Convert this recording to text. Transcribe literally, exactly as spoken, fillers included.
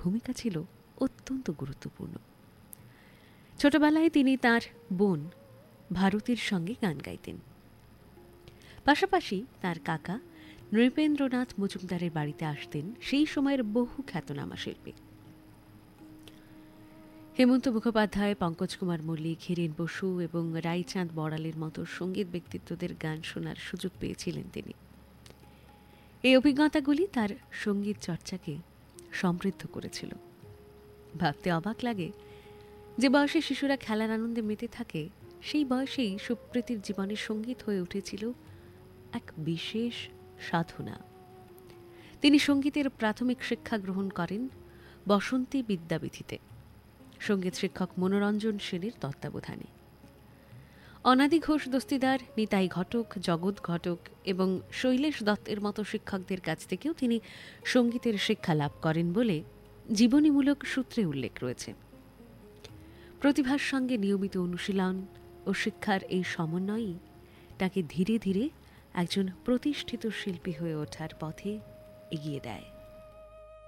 ভূমিকা ছিল অত্যন্ত গুরুত্বপূর্ণ। ছোটবেলায় তিনি তার বোন ভারতীর সঙ্গে গান গাইতেন। পাশাপাশি তার কাকা নৃপেন্দ্রনাথ মজুমদারের বাড়িতে আসতেন সেই সময়ের বহু খ্যাতনামা শিল্পী। হেমন্ত মুখোপাধ্যায়, পঙ্কজ কুমার মল্লিক, হিরেন বসু এবং রায়চাঁদ বড়ালের মতো সঙ্গীত ব্যক্তিত্বদের গান শোনার সুযোগ পেয়েছিলেন তিনি। এই অভিজ্ঞতাগুলি তার সঙ্গীত চর্চাকে সমৃদ্ধ করেছিল। ভাবতে অবাক লাগে, যে বয়সে শিশুরা খেলার আনন্দে মেতে থাকে, সেই বয়সেই সুপ্রীতির জীবনে সঙ্গীত হয়ে উঠেছিল এক বিশেষ সাধনা। তিনি সঙ্গীতের প্রাথমিক শিক্ষা গ্রহণ করেন বসন্তী বিদ্যাপীঠিতে সঙ্গীত শিক্ষক মনোরঞ্জন সেনের তত্ত্বাবধানে। অনাদি ঘোষ দস্তিদার, নিতাই ঘটক, জগৎ ঘটক এবং শৈলেশ দত্তের মতো শিক্ষকদের কাছ থেকেও তিনি সঙ্গীতের শিক্ষা লাভ করেন বলে জীবনীমূলক সূত্রে উল্লেখ রয়েছে। প্রতিভার সঙ্গে নিয়মিত অনুশীলন ও শিক্ষার এই সমন্বয়ই তাকে ধীরে ধীরে একজন প্রতিষ্ঠিত শিল্পী হয়ে ওঠার পথে এগিয়ে দেয়।